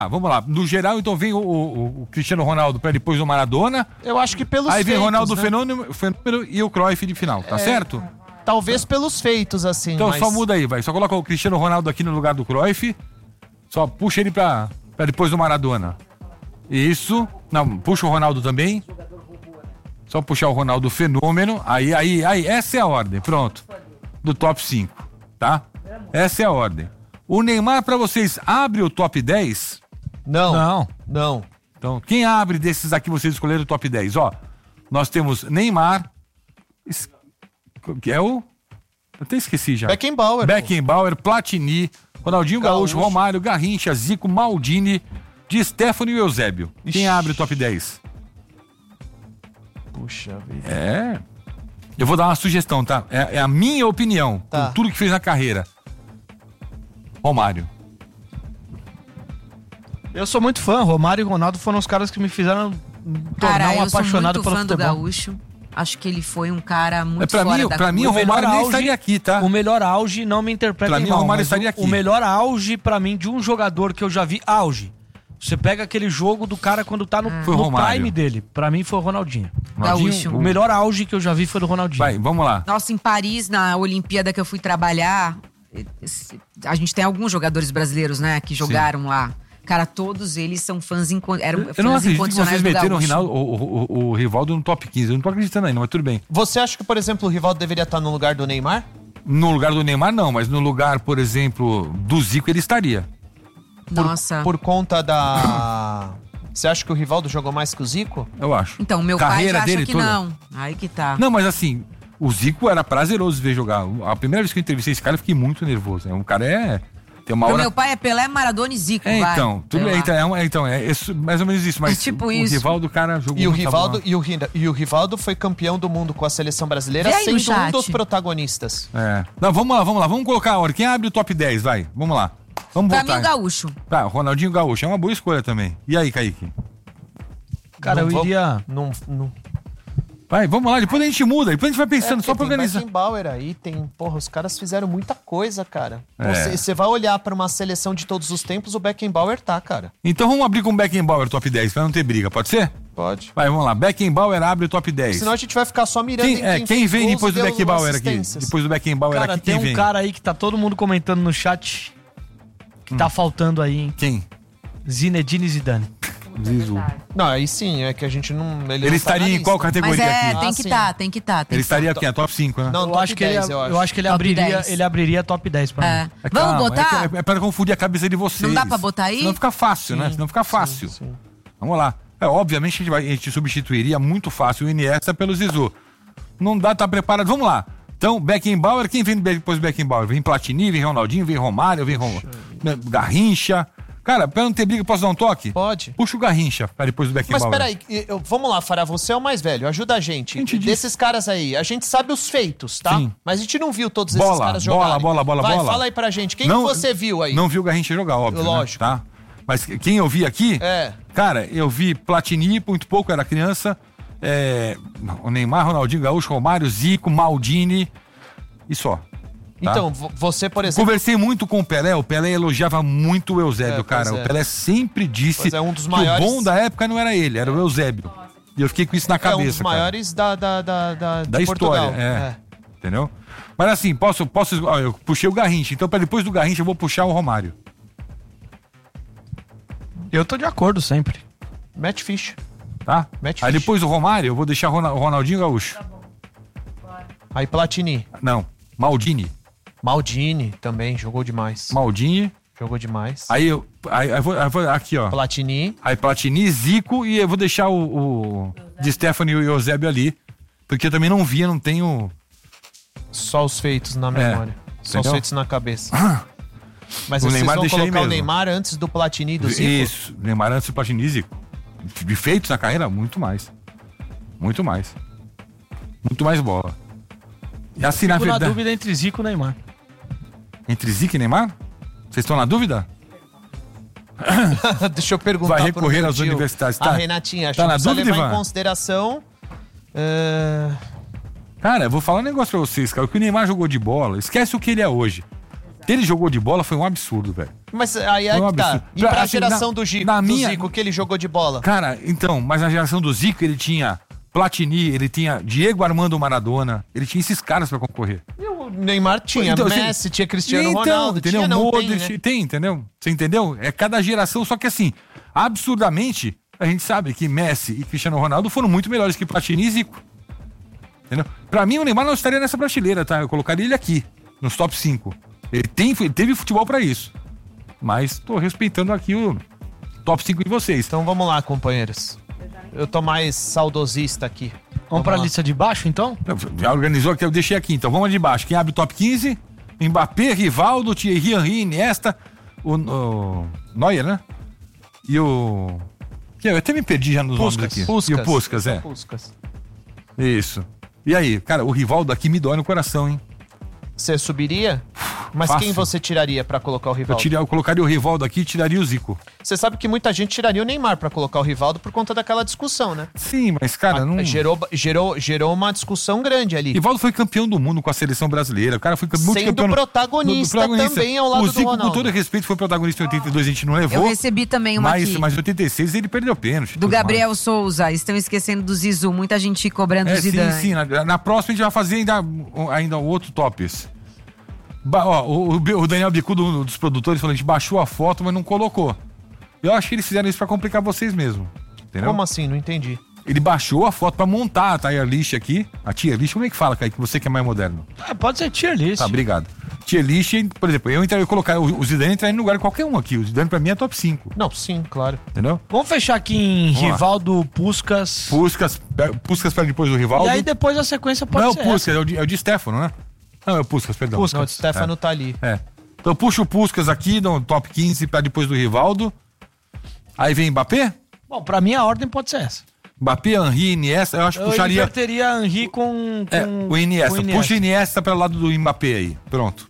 vamos lá. No geral, então vem o Cristiano Ronaldo para depois do Maradona. Eu acho que pelos Aí vem feitos, Ronaldo né? Fenômeno e o Cruyff de final, tá certo? Talvez pelos feitos, assim. Então mas... só muda aí, vai. Só coloca o Cristiano Ronaldo aqui no lugar do Cruyff. Só puxa ele pra depois do Maradona. Isso. Não, puxa o Ronaldo também. Só puxar o Ronaldo Fenômeno. Aí, essa é a ordem. Pronto. Do top 5, tá? Essa é a ordem. O Neymar, pra vocês, abre o top 10? Não. Então, quem abre desses aqui vocês escolheram o top 10? Ó, nós temos Neymar, que é o... Eu até esqueci já. Beckenbauer. Platini, Ronaldinho Gaúcho, Romário, Garrincha, Zico, Maldini, Di Stéfano e Eusébio. Quem abre o top 10? Puxa vida. Eu vou dar uma sugestão, tá? É a minha opinião, Tá. com tudo que fez na carreira. Romário. Eu sou muito fã. Romário e Ronaldo foram os caras que me fizeram tornar um apaixonado pelo fã do futebol. Gaúcho. Acho que ele foi um cara muito Pra fora mim, da pra mim o curva. Romário nem estaria aqui, tá? O melhor auge, não me interpretem Pra mim, mal, o Romário mas estaria aqui. O melhor auge, pra mim, de um jogador que eu já vi auge. Você pega aquele jogo do cara quando tá no Romário. prime dele. Pra mim foi o Ronaldinho. Gaúcho. O melhor auge que eu já vi foi do Ronaldinho. Vai, vamos lá. Nossa, em Paris, na Olimpíada que eu fui trabalhar, a gente tem alguns jogadores brasileiros, né, que jogaram lá. Cara, todos eles são fãs eram Eu não fãs acredito que incondicionais vocês do meteram Gaúcho. o Rivaldo no top 15. Eu não tô acreditando ainda, mas tudo bem. Você acha que, por exemplo, o Rivaldo deveria estar no lugar do Neymar? No lugar do Neymar, não, mas no lugar, por exemplo, do Zico, ele estaria. Nossa. Por conta da... Você acha que o Rivaldo jogou mais que o Zico? Eu acho. Então, meu Carreira pai já dele acha que toda. não. Aí que tá. Não, mas assim, o Zico era prazeroso ver jogar. A primeira vez que eu entrevistei esse cara, eu fiquei muito nervoso. O cara tem uma Pro hora... meu pai é Pelé, Maradona e Zico, vai. Então, tudo bem. Então, é mais ou menos isso. Mas tipo o isso. Rivaldo, cara, jogou E o muita Rivaldo, bola. e o Rivaldo foi campeão do mundo com a seleção brasileira, Vê aí no sendo um chat. dos protagonistas. Não, vamos lá. Vamos colocar a hora. Quem abre o top 10, vai. Vamos lá. Vamos Pra voltar. mim, o Gaúcho. Tá, Ronaldinho Gaúcho. É uma boa escolha também. E aí, Kaique? Cara, eu iria... Não. Vai, vamos lá. Depois a gente muda. Depois a gente vai pensando só pra tem organizar. Beckenbauer aí, porra, os caras fizeram muita coisa, cara. É. Você vai olhar pra uma seleção de todos os tempos, o Beckenbauer tá, cara. Então vamos abrir com o Beckenbauer top 10, pra não ter briga. Pode ser? Pode. Vai, vamos lá. Beckenbauer abre o top 10. Senão a gente vai ficar só mirando Quem vem fez depois do gols e deu Beckenbauer aqui? assistências. Depois do Beckenbauer Cara, aqui, tem quem um vem? cara aí que tá todo mundo comentando no chat que tá faltando aí, hein? Quem? Zinedine Zidane. Zizou. Não, aí sim, é que a gente não... Ele não estaria tá na em qual lista. categoria Mas aqui? tem que sim. tá, tem que tá. Ele estaria aqui, a top 5, né? Não, Eu top acho que 10, ele, eu acho. eu acho que ele Top abriria, 10. ele abriria top 10 pra mim. Vamos Calma, botar? É pra confundir a cabeça de vocês. Não dá pra botar aí? Senão fica fácil, né? Senão fica fácil. Sim. Vamos lá. Obviamente a gente substituiria muito fácil o Iniesta pelo Zizou. Não dá, tá preparado. Vamos lá. Então, Beckenbauer, quem vem depois do Beckenbauer? Vem Platini, vem Ronaldinho, vem Romário, vem Garrincha. Cara, pra não ter briga, posso dar um toque? Pode. Puxa o Garrincha pra depois do Mas Beckenbauer. peraí, vamos lá, Fará, você é o mais velho, ajuda a gente. Gente diz. Desses caras aí, a gente sabe os feitos, tá? Sim. Mas a gente não viu todos esses Bola, caras bola, jogarem. bola. Vai, fala aí pra gente, quem que você viu aí? Não viu o Garrincha jogar, óbvio, Lógico. né? Tá? Mas quem eu vi aqui, É. cara, eu vi Platini, muito pouco, era criança, o Neymar, Ronaldinho Gaúcho, Romário, Zico, Maldini e só. Tá? Então, você, por exemplo... Conversei muito com o Pelé elogiava muito o Eusébio, cara. pois é. O Pelé sempre disse Pois é, um dos que maiores- o bom da época não era ele, era o Eusébio. E eu fiquei com isso na cabeça, é um dos maiores da de história, Portugal. entendeu? Mas assim, eu puxei o Garrincha, então pra depois do Garrincha eu vou puxar o Romário. Eu tô de acordo sempre. Matt Fish. Tá? Mete Aí ficha. depois do Romário, eu vou deixar o Ronaldinho Gaúcho. Aí Platini. Não, Maldini. Maldini também, jogou demais. Maldini. Jogou demais. Aí eu vou aqui, ó. Platini. Aí Platini, Zico e eu vou deixar o Di Stéfano e o Eusébio ali. Porque eu também não via, não tenho... Só os feitos na memória. Só os entendeu? feitos na cabeça. Mas O vocês Neymar vão deixa aí colocar o mesmo. Neymar antes do Platini e do Zico? Isso, Neymar antes do Platini e Zico. De feitos na carreira, muito mais. Muito mais. Muito mais bola. E assim, na Fico na verdade... dúvida entre Zico e Neymar. Entre Zico e Neymar? Vocês estão na dúvida? Deixa eu perguntar Vai pro recorrer meu às tio. universidades, A tá? Renatinha, acho Tá que na precisa dúvida, levar Ivan? em consideração... Cara, eu vou falar um negócio pra vocês, cara. O que o Neymar jogou de bola, esquece o que ele é hoje. que ele jogou de bola foi um absurdo, velho. Mas aí é Foi um que tá. absurdo. E pra Assim, geração do Zico, que ele jogou de bola? Cara, então, mas na geração do Zico ele tinha Platini, ele tinha Diego Armando Maradona, ele tinha esses caras pra concorrer. E o Neymar tinha Então, Messi, tinha Cristiano Ronaldo, entendeu? tinha, não Modric, tem, né? tem, entendeu? Você entendeu? É cada geração, só que assim, absurdamente, a gente sabe que Messi e Cristiano Ronaldo foram muito melhores que Platini e Zico. Entendeu? Pra mim, o Neymar não estaria nessa prateleira, tá? Eu colocaria ele aqui, nos top 5. Ele teve futebol pra isso. Mas tô respeitando aqui o top 5 de vocês. Então vamos lá, companheiros. Eu tô mais saudosista aqui. Vamos pra lá. lista de baixo, então? Já organizou aqui, eu deixei aqui. Então vamos de baixo. Quem abre o top 15? Mbappé, Rivaldo, Thierry Henry, Iniesta, o Neuer, né? E o... Eu até me perdi já nos nomes aqui. E o Puskás, é. Puskás. Isso. E aí, cara, o Rivaldo aqui me dói no coração, hein? Você subiria? Mas Fácil. quem você tiraria pra colocar o Rivaldo? Eu colocaria o Rivaldo aqui e tiraria o Zico. Você sabe que muita gente tiraria o Neymar pra colocar o Rivaldo por conta daquela discussão, né? Sim, mas, cara, não... Gerou uma discussão grande ali. Rivaldo foi campeão do mundo com a seleção brasileira. O cara foi muito Sendo campeão... protagonista também ao lado o do Zico, Ronaldo. com todo respeito, foi protagonista em 82, a gente não levou. Eu recebi também uma aqui. Mas em 86 ele perdeu pênalti. Do Gabriel Souza. Estão esquecendo do Zizu. Muita gente cobrando o Zidane. Sim. Na próxima a gente vai fazer ainda o outro tops. O Daniel Bicudo, um dos produtores, falou: a gente baixou a foto, mas não colocou. Eu acho que eles fizeram isso pra complicar vocês mesmo. Entendeu? Como assim? Não entendi. Ele baixou a foto pra montar a tier list aqui. A tier list, como é que fala, Kaique? Você que é mais moderno. Pode ser tier list. Tá, obrigado. Tier list, por exemplo, eu colocar o Zidane entraria no lugar de qualquer um aqui. O Zidane pra mim é top 5. Não, sim, claro. Entendeu? Vamos fechar aqui em Vamos lá. Rivaldo, Puskás. Puskás pra depois do Rivaldo. E aí depois a sequência pode Não, ser o Puskás, é o de Stefano, né? Não, é o Puskás, perdão. Puskás. Não, o Stefano tá ali. É. Então puxa o Puskás aqui no top 15 pra depois do Rivaldo. Aí vem Mbappé. Bom, pra mim a ordem pode ser essa. Mbappé, Henry, Iniesta. Eu acho que Eu puxaria inverteria Henry com o Iniesta. com o Puxa o Iniesta pra lado do Mbappé aí. Pronto.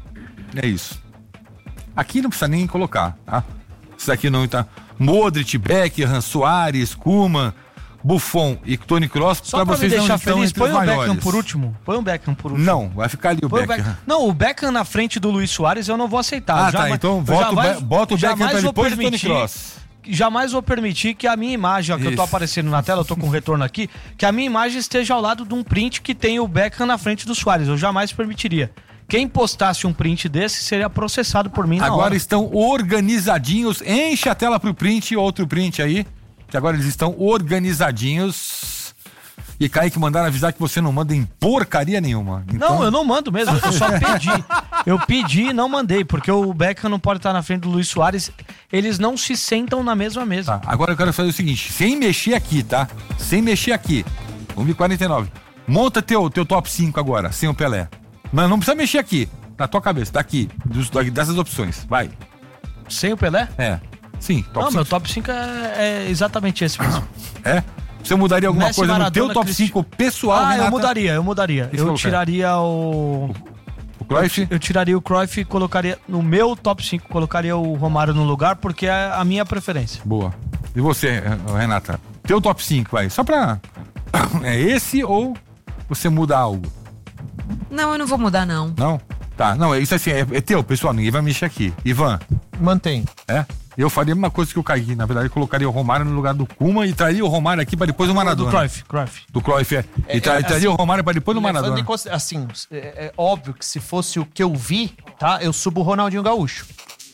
É isso. Aqui não precisa nem colocar, tá? Isso aqui não tá. Modric, Beckham, Soares, Koeman, Buffon e Toni Kroos. Só pra vocês me não deixar estão feliz, entre põe os o Beckham maiores. por último. Põe o Beckham por último. Não, vai ficar ali o Põe Beckham. Não, o Beckham na frente do Luiz Soares eu não vou aceitar. Ah, tá. Então bota o Beckham pra depois do Toni Kroos. Jamais vou permitir que a minha imagem, ó, que eu tô Isso. aparecendo na tela, eu tô com retorno aqui, que a minha imagem esteja ao lado de um print que tem o Beckham na frente do Soares. Eu jamais permitiria. Quem postasse um print desse seria processado por mim na Agora hora. estão organizadinhos. Enche a tela pro print, outro print aí. Que agora eles estão organizadinhos. E Kaique, mandaram avisar que você não manda em porcaria nenhuma. Então... Não, eu não mando mesmo, eu só pedi. Eu pedi e não mandei, porque o Beckham não pode estar na frente do Luiz Soares. Eles não se sentam na mesma mesa. Tá, agora eu quero fazer o seguinte, sem mexer aqui, tá? Sem mexer aqui. 1h49. Monta teu top 5 agora, sem o Pelé. Mas não precisa mexer aqui, na tua cabeça, daqui, dessas opções. Vai. Sem o Pelé? É. Sim, top Não, 5. meu top 5 é exatamente esse mesmo. É? Você mudaria alguma Messi, coisa no Maradona, teu top 5 pessoal, Ah, Renata? eu mudaria. Esse Eu colocar. tiraria o... O Cruyff? Eu tiraria o Cruyff e colocaria... No meu top 5, colocaria o Romário no lugar, porque é a minha preferência. Boa. E você, Renata? Teu top 5, vai. Só pra... É esse ou você muda algo? Não, eu não vou mudar, não. Não? Tá, não, isso assim, é teu, pessoal, ninguém vai mexer aqui. Ivan, Mantém. é? Eu faria a mesma coisa que o Kaique, na verdade, eu colocaria o Romário no lugar do Koeman e traria o Romário aqui pra depois do Maradona. Do Cruyff. Do Cruyff, é. E traria assim, o Romário pra depois do Levando Maradona. em assim, é óbvio que se fosse o que eu vi, tá? Eu subo o Ronaldinho Gaúcho.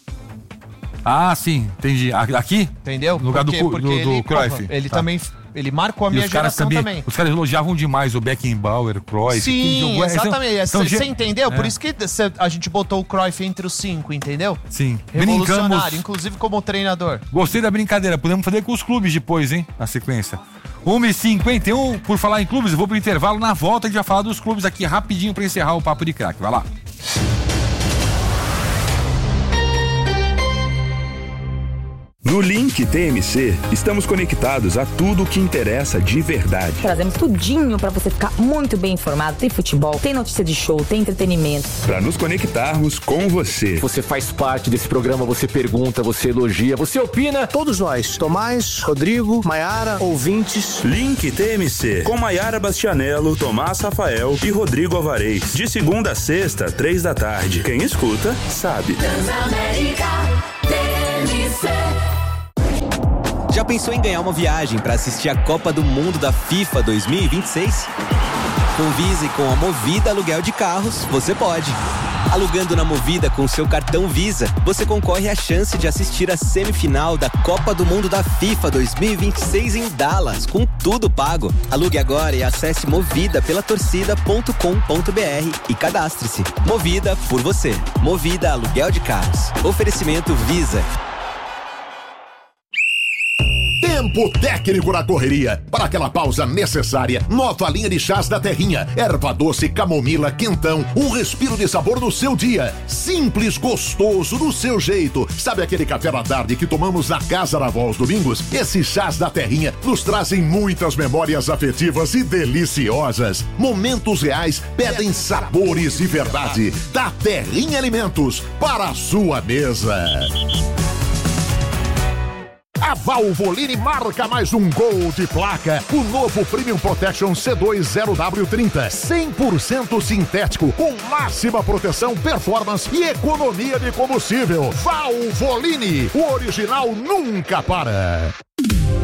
Ah, sim, entendi. Aqui? Entendeu? No lugar do ele, Cruyff. Ele Tá. também. Ele marcou a E minha os caras geração também. Os caras elogiavam demais o Beckenbauer, Cruyff. quem Sim, jogou- exatamente. são Você gen- entendeu? Por É. isso que a gente botou o Cruyff entre os 5, entendeu? Sim. Revolucionário, Brincamos. inclusive como treinador. Gostei da brincadeira. Podemos fazer com os clubes depois, hein? Na sequência. 1h51, por falar em clubes, eu vou pro intervalo. Na volta a gente vai falar dos clubes aqui rapidinho pra encerrar o Papo de Craque. Vai lá. No Link TMC, estamos conectados a tudo o que interessa de verdade. Trazemos tudinho pra você ficar muito bem informado. Tem futebol, tem notícia de show, tem entretenimento. Para nos conectarmos com você. Você faz parte desse programa, você pergunta, você elogia, você opina. Todos nós, Tomás, Rodrigo, Maiara, ouvintes. Link TMC, com Maiara Bastianello, Tomás Rafael e Rodrigo Alvarez. De segunda a sexta, 3 da tarde. Quem escuta, sabe. Transamérica TMC. Já pensou em ganhar uma viagem para assistir a Copa do Mundo da FIFA 2026? Com Visa e com a Movida Aluguel de Carros, você pode. Alugando na Movida com seu cartão Visa, você concorre à chance de assistir a semifinal da Copa do Mundo da FIFA 2026 em Dallas, com tudo pago. Alugue agora e acesse movida.torcida.com.br e cadastre-se. Movida por você. Movida Aluguel de Carros. Oferecimento Visa. Tempo técnico na correria. Para aquela pausa necessária, nota a linha de chás da Terrinha. Erva doce, camomila, quentão. Um respiro de sabor no seu dia. Simples, gostoso, do seu jeito. Sabe aquele café da tarde que tomamos na casa da avó aos domingos? Esses chás da Terrinha nos trazem muitas memórias afetivas e deliciosas. Momentos reais pedem sabores de verdade. Da Terrinha Alimentos, para a sua mesa. A Valvoline marca mais um gol de placa. O novo Premium Protection C2 0W30. 100% sintético, com máxima proteção, performance e economia de combustível. Valvoline, o original nunca para.